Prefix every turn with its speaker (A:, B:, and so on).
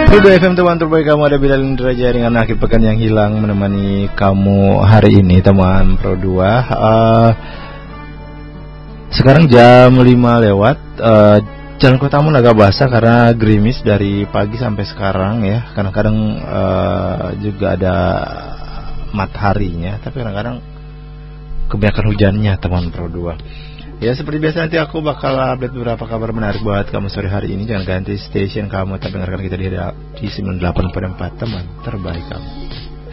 A: Udah FM teman terbaik kamu, ada Bilal Indra jaringan akhir pekan yang hilang menemani kamu hari ini teman Pro 2. Sekarang jam 5 lewat. Jalan kotamu agak basah karena gerimis dari pagi sampai sekarang ya. Kadang-kadang juga ada mataharinya, tapi kadang-kadang kebanyakan hujannya teman Pro 2. Ya seperti biasa nanti aku bakal update beberapa kabar menarik buat kamu sore hari ini. Jangan ganti station kamu, tapi dengarkan kita di 98.4 teman terbaik kamu.